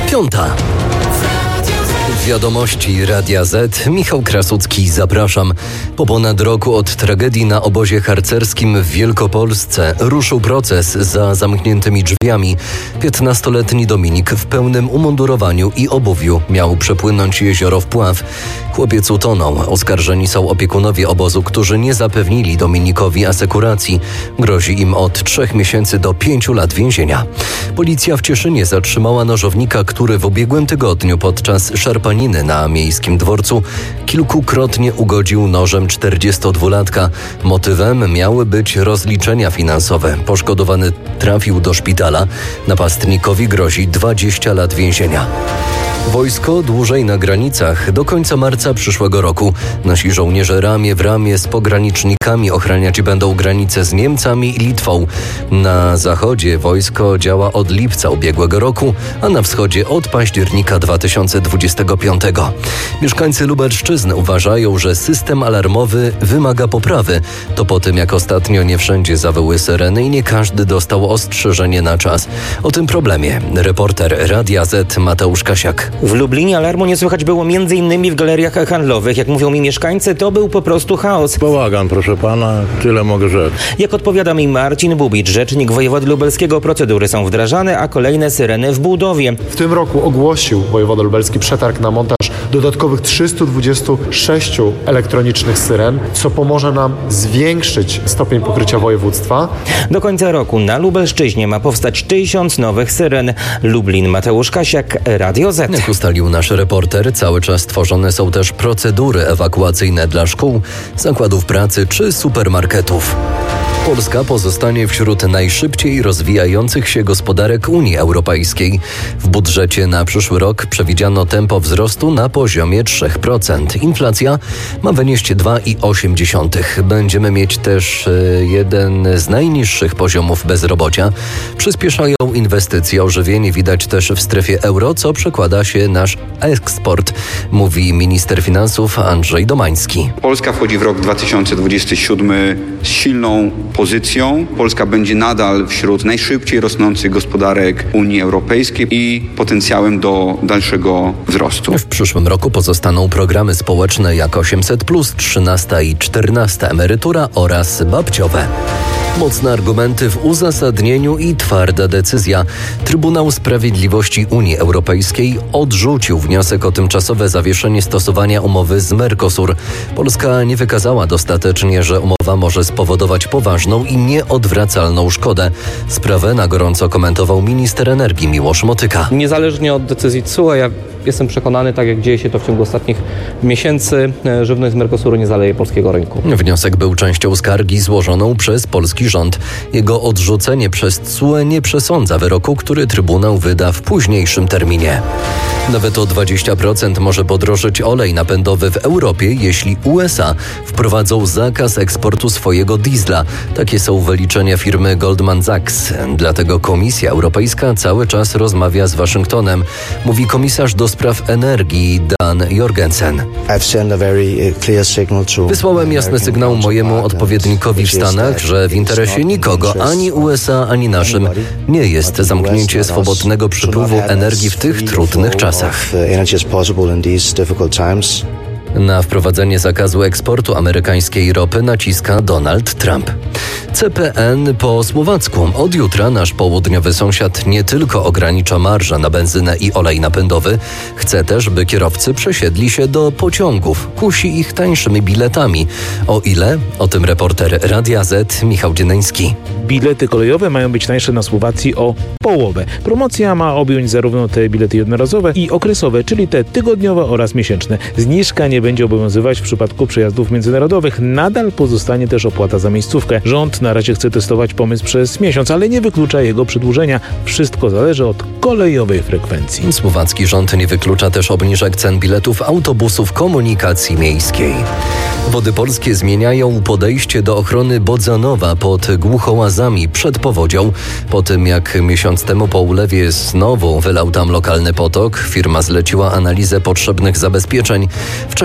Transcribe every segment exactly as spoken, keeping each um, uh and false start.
Piąta. Wiadomości Radia Z. Michał Krasucki, zapraszam. Po ponad roku od tragedii na obozie harcerskim w Wielkopolsce ruszył proces za zamkniętymi drzwiami. piętnastoletni Dominik w pełnym umundurowaniu i obuwiu miał przepłynąć jezioro Wpław. Chłopiec utonął. Oskarżeni są opiekunowie obozu, którzy nie zapewnili Dominikowi asekuracji. Grozi im od trzech miesięcy do pięciu lat więzienia. Policja w Cieszynie zatrzymała nożownika, który w ubiegłym tygodniu podczas szarpaniny na miejskim dworcu kilkukrotnie ugodził nożem czterdziestodwulatka. Motywem miały być rozliczenia finansowe. Poszkodowany trafił do szpitala. Napastnikowi grozi dwadzieścia lat więzienia. Wojsko dłużej na granicach. Do końca marca przyszłego roku nasi żołnierze ramię w ramię z pogranicznikami ochraniać będą granice z Niemcami i Litwą. Na zachodzie wojsko działa od lipca ubiegłego roku, a na wschodzie od października dwa tysiące dwudziestego piątego. Mieszkańcy Lubelszczyzny uważają, że system alarmowy wymaga poprawy. To po tym, jak ostatnio nie wszędzie zawyły syreny i nie każdy dostał ostrzeżenie na czas. O tym problemie reporter Radia Z Mateusz Kasiak. W Lublinie alarmu nie słychać było między innymi w galeriach handlowych. Jak mówią mi mieszkańcy, to był po prostu chaos. Bałagan, proszę pana, tyle mogę rzec. Jak odpowiada mi Marcin Bubicz, rzecznik wojewody lubelskiego, procedury są wdrażane, a kolejne syreny w budowie. W tym roku ogłosił wojewoda lubelski przetarg na montaż dodatkowych trzystu dwudziestu sześciu elektronicznych syren, co pomoże nam zwiększyć stopień pokrycia województwa. Do końca roku na Lubelszczyźnie ma powstać tysiąc nowych syren. Lublin, Mateusz Kasiak, Radio Z. Jak ustalił nasz reporter, cały czas tworzone są też procedury ewakuacyjne dla szkół, zakładów pracy czy supermarketów. Polska pozostanie wśród najszybciej rozwijających się gospodarek Unii Europejskiej. W budżecie na przyszły rok przewidziano tempo wzrostu na poziomie trzy procent. Inflacja ma wynieść dwa przecinek osiem. Będziemy mieć też jeden z najniższych poziomów bezrobocia. Przyspieszają inwestycje, ożywienie widać też w strefie euro, co przekłada się na nasz eksport, mówi minister finansów Andrzej Domański. Polska wchodzi w rok dwa tysiące dwudziesty siódmy z silną pozycją. Polska będzie nadal wśród najszybciej rosnących gospodarek Unii Europejskiej i potencjałem do dalszego wzrostu. W przyszłym roku pozostaną programy społeczne jak osiemset plus, trzynasta i czternasta emerytura oraz babciowe. Mocne argumenty w uzasadnieniu i twarda decyzja. Trybunał Sprawiedliwości Unii Europejskiej odrzucił wniosek o tymczasowe zawieszenie stosowania umowy z Mercosur. Polska nie wykazała dostatecznie, że umowa może spowodować poważną i nieodwracalną szkodę. Sprawę na gorąco komentował minister energii Miłosz Motyka. Niezależnie od decyzji T S U E, ja jestem przekonany, tak jak dzieje się to w ciągu ostatnich miesięcy, żywność z Mercosuru nie zaleje polskiego rynku. Wniosek był częścią skargi złożoną przez polski rząd. Jego odrzucenie przez T S U E nie przesądza wyroku, który Trybunał wyda w późniejszym terminie. Nawet o dwadzieścia procent może podrożyć olej napędowy w Europie, jeśli U S A wprowadzą zakaz eksportu swojego diesla. Takie są wyliczenia firmy Goldman Sachs. Dlatego Komisja Europejska cały czas rozmawia z Waszyngtonem, mówi komisarz do spraw energii Dan Jorgensen. Wysłałem jasny sygnał mojemu odpowiednikowi w Stanach, że w interesie nikogo, ani U S A, ani naszym, nie jest zamknięcie swobodnego przepływu energii w tych trudnych czasach. Na wprowadzenie zakazu eksportu amerykańskiej ropy naciska Donald Trump. C P N po słowacku. Od jutra nasz południowy sąsiad nie tylko ogranicza marżę na benzynę i olej napędowy, chce też, by kierowcy przesiedli się do pociągów. Kusi ich tańszymi biletami. O ile? O tym reporter Radia Z Michał Dzieneński. Bilety kolejowe mają być tańsze na Słowacji o połowę. Promocja ma objąć zarówno te bilety jednorazowe i okresowe, czyli te tygodniowe oraz miesięczne. Zniżka nie będzie obowiązywać w przypadku przejazdów międzynarodowych. Nadal pozostanie też opłata za miejscówkę. Rząd na razie chce testować pomysł przez miesiąc, ale nie wyklucza jego przedłużenia. Wszystko zależy od kolejowej frekwencji. Słowacki rząd nie wyklucza też obniżek cen biletów autobusów komunikacji miejskiej. Wody Polskie zmieniają podejście do ochrony Bodzanowa pod Głuchołazami przed powodzią. Po tym jak miesiąc temu po ulewie znowu wylał tam lokalny potok, firma zleciła analizę potrzebnych zabezpieczeń. W czasie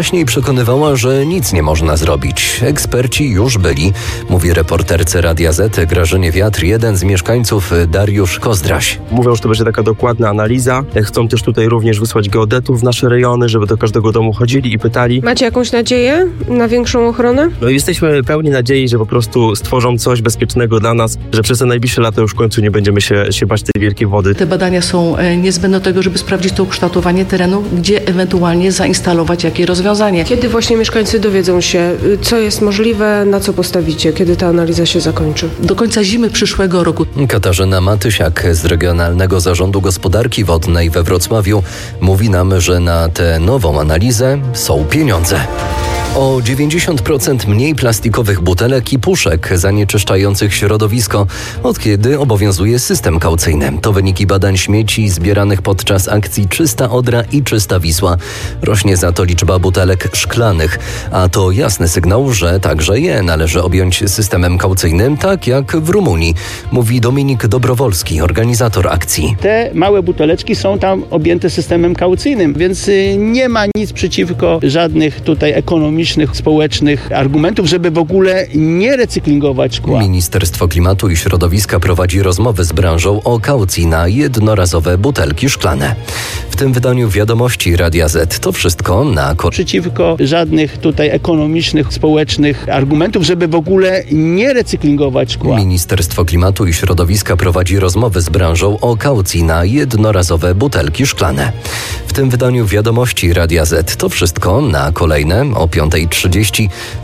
Wcześniej przekonywała, że nic nie można zrobić. Eksperci już byli, mówi reporterce Radia Z Grażynie Wiatr jeden z mieszkańców Dariusz Kozdraś. Mówią, że to będzie taka dokładna analiza. Chcą też tutaj również wysłać geodetów w nasze rejony, żeby do każdego domu chodzili i pytali. Macie jakąś nadzieję na większą ochronę? No jesteśmy pełni nadziei, że po prostu stworzą coś bezpiecznego dla nas, że przez te najbliższe lata już w końcu nie będziemy się, się bać tej wielkiej wody. Te badania są niezbędne do tego, żeby sprawdzić to ukształtowanie terenu, gdzie ewentualnie zainstalować jakie rozwiązanie. Kiedy właśnie mieszkańcy dowiedzą się, co jest możliwe, na co postawicie, kiedy ta analiza się zakończy? Do końca zimy przyszłego roku. Katarzyna Matysiak z Regionalnego Zarządu Gospodarki Wodnej we Wrocławiu mówi nam, że na tę nową analizę są pieniądze. O dziewięćdziesiąt procent mniej plastikowych butelek i puszek zanieczyszczających środowisko, od kiedy obowiązuje system kaucyjny. To wyniki badań śmieci zbieranych podczas akcji Czysta Odra i Czysta Wisła. Rośnie za to liczba butelek szklanych, a to jasny sygnał, że także je należy objąć systemem kaucyjnym, tak jak w Rumunii, mówi Dominik Dobrowolski, organizator akcji. Te małe buteleczki są tam objęte systemem kaucyjnym, więc nie ma nic przeciwko żadnych tutaj ekonomicznych, społecznych argumentów, żeby w ogóle nie recyklingować szkła. Ministerstwo Klimatu i Środowiska prowadzi rozmowy z branżą o kaucji na jednorazowe butelki szklane. W tym wydaniu Wiadomości Radia Z to wszystko na ko- Przeciwko żadnych tutaj ekonomicznych, społecznych argumentów, żeby w ogóle nie recyklingować szkła. Ministerstwo Klimatu i Środowiska prowadzi rozmowy z branżą o kaucji na jednorazowe butelki szklane. W tym wydaniu Wiadomości Radia Z to wszystko na kolejne o piąta trzydzieści.